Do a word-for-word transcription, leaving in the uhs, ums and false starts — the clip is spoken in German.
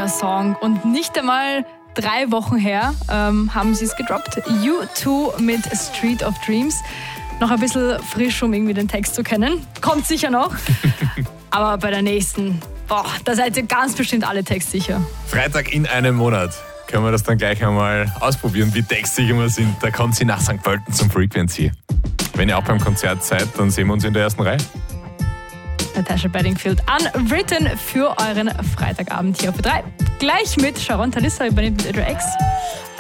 Song und nicht einmal drei Wochen her ähm, haben sie es gedroppt. U zwei mit Street of Dreams. Noch ein bisschen frisch, um irgendwie den Text zu kennen. Kommt sicher noch. Aber bei der nächsten, boah, da seid ihr ganz bestimmt alle textsicher. Freitag in einem Monat. Können wir das dann gleich einmal ausprobieren, wie textsicher wir sind. Da kommt sie nach Sankt Pölten zum Frequency. Wenn ihr auch beim Konzert seid, dann sehen wir uns in der ersten Reihe. Natasha Bedingfield, Unwritten für euren Freitagabend hier auf drei. Gleich mit Sharon Talissa übernimmt mit Idol X.